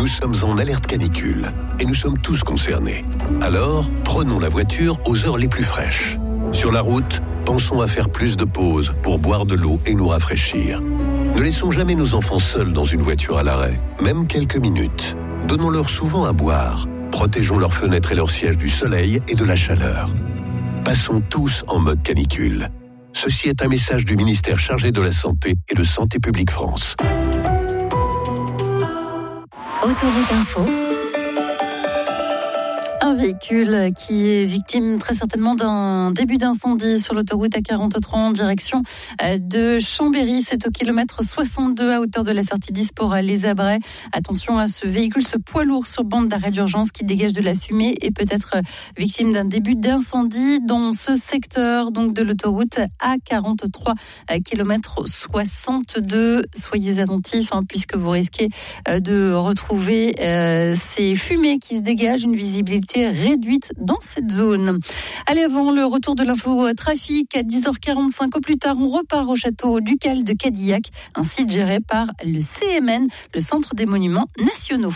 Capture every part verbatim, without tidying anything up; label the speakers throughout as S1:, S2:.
S1: Nous sommes en alerte canicule et nous sommes tous concernés. Alors, prenons la voiture aux heures les plus fraîches. Sur la route, pensons à faire plus de pauses pour boire de l'eau et nous rafraîchir. Ne laissons jamais nos enfants seuls dans une voiture à l'arrêt, même quelques minutes. Donnons-leur souvent à boire. Protégeons leurs fenêtres et leurs sièges du soleil et de la chaleur. Passons tous en mode canicule. Ceci est un message du ministère chargé de la Santé et de Santé publique France.
S2: Autoroute Info. Un véhicule qui est victime très certainement d'un début d'incendie sur l'autoroute A quarante-trois en direction de Chambéry. C'est au kilomètre soixante-deux à hauteur de la sortie dix pour Les Abrais. Attention à ce véhicule, ce poids lourd sur bande d'arrêt d'urgence qui dégage de la fumée et peut être victime d'un début d'incendie dans ce secteur donc de l'autoroute A quarante-trois, kilomètre soixante-deux. Soyez attentifs hein, puisque vous risquez de retrouver euh, ces fumées qui se dégagent, une visibilité réduite dans cette zone. Allez, avant le retour de l'info trafic à dix heures quarante-cinq au plus tard, on repart au château ducal de Cadillac, un site géré par le C M N, le Centre des Monuments Nationaux.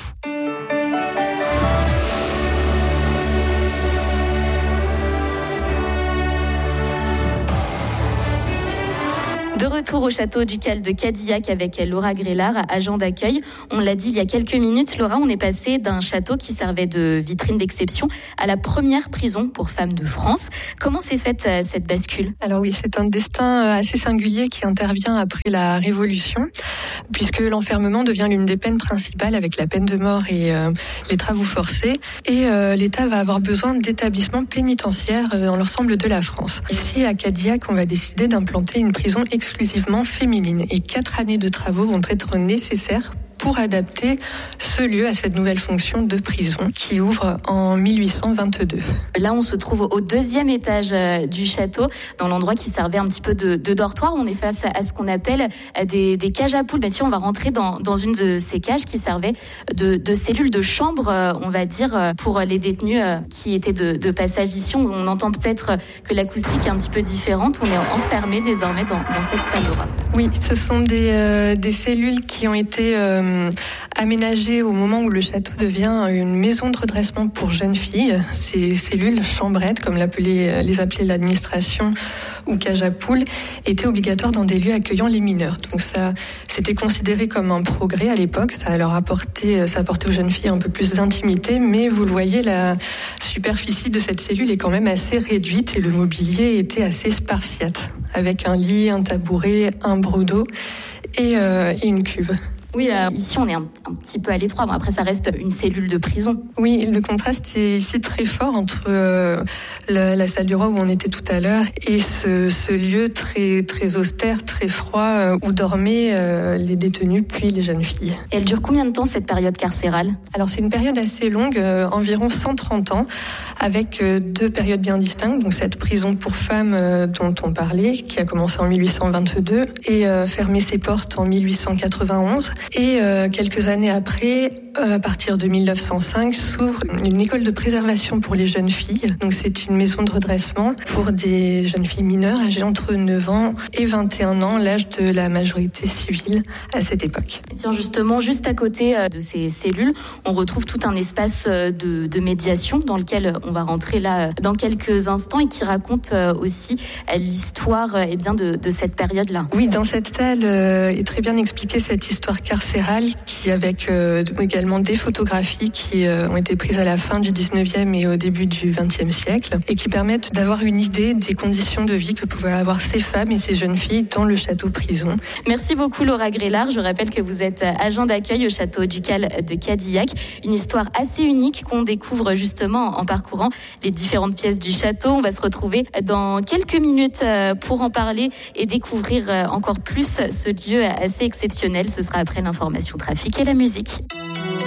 S2: De retour au château ducal de Cadillac avec Laura Grélard, agent d'accueil. On l'a dit il y a quelques minutes, Laura, on est passé d'un château qui servait de vitrine d'exception à la première prison pour femmes de France. Comment s'est faite euh, cette bascule ?
S3: Alors oui, c'est un destin assez singulier qui intervient après la Révolution, puisque l'enfermement devient l'une des peines principales avec la peine de mort et euh, les travaux forcés. Et euh, l'État va avoir besoin d'établissements pénitentiaires dans l'ensemble de la France. Ici, à Cadillac, on va décider d'implanter une prison exclusivement exclusivement féminine et quatre années de travaux vont être nécessaires pour adapter ce lieu à cette nouvelle fonction de prison qui ouvre en mille huit cent vingt-deux.
S2: Là, on se trouve au deuxième étage du château, dans l'endroit qui servait un petit peu de, de dortoir. On est face à ce qu'on appelle des, des cages à poules. Ben, tiens, on va rentrer dans, dans une de ces cages qui servait de, de cellule de chambre, on va dire, pour les détenus qui étaient de, de passage ici. On entend peut-être que l'acoustique est un petit peu différente. On est enfermé désormais dans, dans cette salle-là.
S3: Oui, ce sont des, euh, des cellules qui ont été euh, aménagées au moment où le château devient une maison de redressement pour jeunes filles. Ces cellules chambrettes, comme l'appelait, les appelait l'administration, ou cage à poules, étaient obligatoires dans des lieux accueillant les mineurs. Donc ça, c'était considéré comme un progrès à l'époque. Ça leur apportait, ça apportait aux jeunes filles un peu plus d'intimité, mais vous le voyez, la superficie de cette cellule est quand même assez réduite et le mobilier était assez spartiate, avec un lit, un tabouret, un brodeau et, euh, et une cuve.
S2: Oui, euh, ici on est un, un petit peu à l'étroit. Bon, après, ça reste une cellule de prison.
S3: Oui, le contraste est ici très fort entre euh, la, la salle du roi où on était tout à l'heure et ce, ce lieu très très austère, très froid euh, où dormaient euh, les détenus puis les jeunes filles.
S2: Et elle dure combien de temps cette période carcérale ?
S3: Alors c'est une période assez longue, euh, environ cent trente ans, avec euh, deux périodes bien distinctes. Donc cette prison pour femmes euh, dont on parlait, qui a commencé en mille huit cent vingt-deux et euh, fermé ses portes en mille huit cent quatre-vingt-onze. Et euh, quelques années après, euh, à partir de mille neuf cent cinq, s'ouvre une école de préservation pour les jeunes filles. Donc c'est une maison de redressement pour des jeunes filles mineures âgées entre neuf ans et vingt et un ans, l'âge de la majorité civile à cette époque.
S2: Et tiens, justement, juste à côté de ces cellules, on retrouve tout un espace de, de médiation dans lequel on va rentrer là dans quelques instants et qui raconte aussi l'histoire eh bien, de, de cette période-là.
S3: Oui, dans cette salle euh, est très bien expliquée cette histoire carcérale qui, avec euh, également des photographies qui euh, ont été prises à la fin du dix-neuvième et au début du vingtième siècle et qui permettent d'avoir une idée des conditions de vie que pouvaient avoir ces femmes et ces jeunes filles dans le château-prison.
S2: Merci beaucoup Laura Grélard. Je rappelle que vous êtes agent d'accueil au château ducal de Cadillac. Une histoire assez unique qu'on découvre justement en parcourant les différentes pièces du château. On va se retrouver dans quelques minutes pour en parler et découvrir encore plus ce lieu assez exceptionnel. Ce sera après l'information trafic et la musique.